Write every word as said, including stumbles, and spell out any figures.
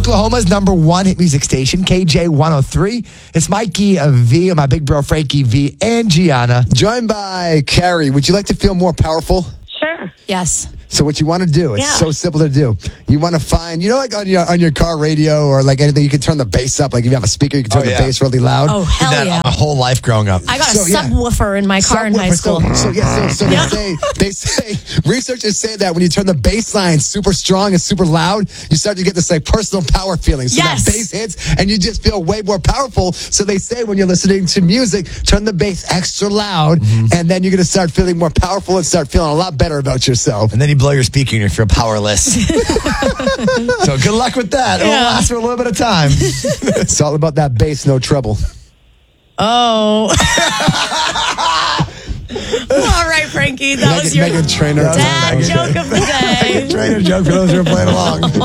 Oklahoma's number one hit music station, K J one oh three. It's Mikey uh, V and my big bro Frankie V and Gianna. Joined by Carrie. Would you like to feel more powerful? Sure. Yes. So what you want to do, it's Yeah. so simple to do. You want to find, you know, like on your on your car radio or like anything, you can turn the bass up. Like if you have a speaker, you can turn Oh, yeah. the bass really loud. Oh, hell Did that yeah. my whole life growing up. I got So, a yeah. subwoofer in my car in high school. So, so yeah, so, so they say they say researchers say that when you turn the bass line super strong and super loud, you start to get this like personal power feeling. So Yes. that bass hits and you just feel way more powerful. So they say when you're listening to music, turn the bass extra loud, and then you're gonna start feeling more powerful and start feeling a lot better about yourself. And then you blow your speaker and you feel powerless. So good luck with that. It'll Yeah. last for a little bit of time. It's all about that bass, no trouble. Oh. All right, Frankie. That was your Megan Trainor. dad joke of the day. Trainer joke for those who are playing along.